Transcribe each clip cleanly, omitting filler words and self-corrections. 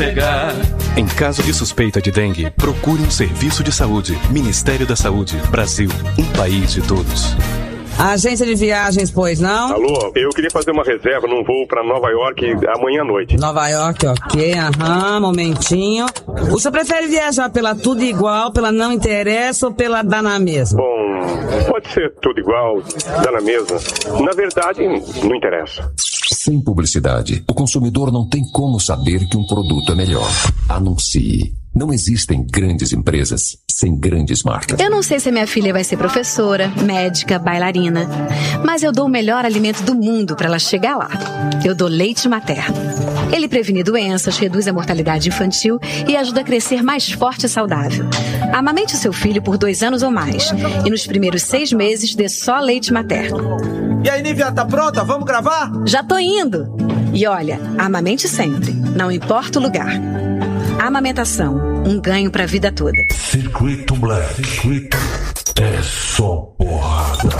pegar. Em caso de suspeita de dengue, procure um serviço de saúde. Ministério da Saúde. Brasil, um país de todos. Agência de viagens, pois não? Alô, eu queria fazer uma reserva num voo pra Nova York amanhã à noite. Nova York, ok, momentinho. O senhor prefere viajar pela tudo igual, pela não interessa ou pela dá na mesma? Bom, pode ser tudo igual, dá na mesma. Na verdade, não interessa. Sem publicidade, o consumidor não tem como saber que um produto é melhor. Anuncie. Não existem grandes empresas sem grandes marcas. Eu não sei se minha filha vai ser professora, médica, bailarina, mas eu dou o melhor alimento do mundo para ela chegar lá. Eu dou leite materno. Ele previne doenças, reduz a mortalidade infantil e ajuda a crescer mais forte e saudável. Amamente o seu filho por 2 anos ou mais e nos primeiros 6 meses dê só leite materno. E aí, Nívia, tá pronta? Vamos gravar? Já tô indo. E olha, amamente sempre, não importa o lugar. Amamentação, um ganho pra vida toda. Circuito Black. Circuito é só porrada.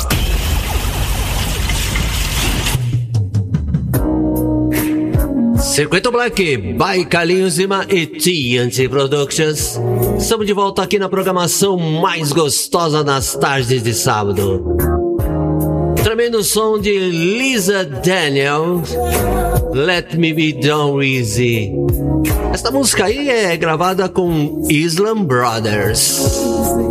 Circuito Black, by Carlinhos Zima e TNT Productions. Estamos de volta aqui na programação mais gostosa das tardes de sábado. Tremendo som de Lisa Daniels, Let Me Be Down Easy. Esta música aí é gravada com Islam Brothers.